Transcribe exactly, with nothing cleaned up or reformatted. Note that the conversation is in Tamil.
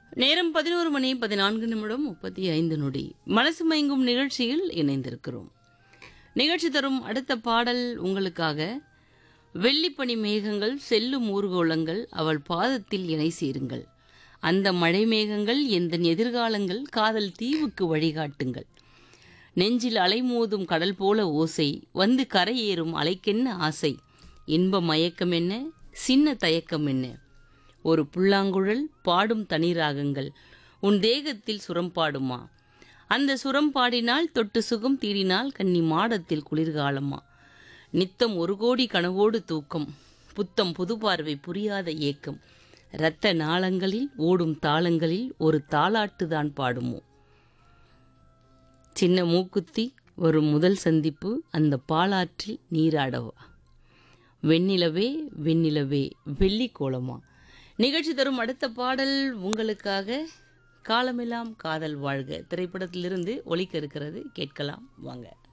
நேரம் பதினொரு மணி பதினான்கு நிமிடம் முப்பத்தி ஐந்து நொடி. மனசு மயங்கும் நிகழ்ச்சியில் இணைந்திருக்கிறோம். நிகழ்ச்சி தரும் அடுத்த பாடல் உங்களுக்காக. வெள்ளிப்பனி மேகங்கள் செல்லும் ஊர்கோளங்கள் அவள் பாதத்தில் இணை சேருங்கள். அந்த மழை மேகங்கள் எந்தன் எதிர்காலங்கள் காதல் தீவுக்கு வழிகாட்டுங்கள். நெஞ்சில் அலைமோதும் கடல் போல ஓசை வந்து கரையேறும் அலைக்கென்ன ஆசை. இன்ப மயக்கம் என்ன சின்ன தயக்கம் என்ன. ஒரு புல்லாங்குழல் பாடும் தனிராகங்கள் உன் தேகத்தில் சுரம் பாடுமா. அந்த சுரம் பாடினால் தொட்டு சுகம் தீடினால் கன்னி மாடத்தில் குளிர்காலமா. நித்தம் ஒரு கோடி கனவோடு தூக்கம் புத்தம் புது பார்வை புரியாத ஏக்கம். இரத்த நாளங்களில் ஓடும் தாளங்களில் ஒரு தாலாட்டுதான் பாடுமோ. சின்ன மூக்குத்தி ஒரு முதல் சந்திப்பு அந்த பாலாற்றில் நீராடவா. வெண்ணிலவே வெண்ணிலவே வெள்ளி கோலமா. நிகழ்ச்சி தரும் அடுத்த பாடல் உங்களுக்காக. காலமெல்லாம் காதல் வாழ்க திரைப்படத்திலிருந்து ஒலிக்க இருக்கிறது. கேட்கலாம் வாங்க.